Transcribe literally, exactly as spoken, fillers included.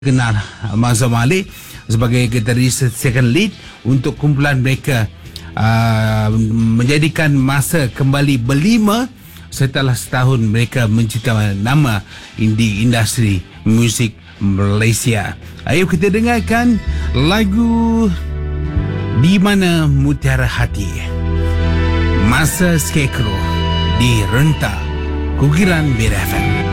kenal Mazhar Malik sebagai gitaris second lead untuk kumpulan mereka uh, menjadikan masa kembali berlima setelah setahun mereka menciptakan nama di industri muzik Malaysia. Ayo kita dengarkan lagu Di Mana Mutiara Hati, Masa Scarecrow di Renta Kukiran Beda F M.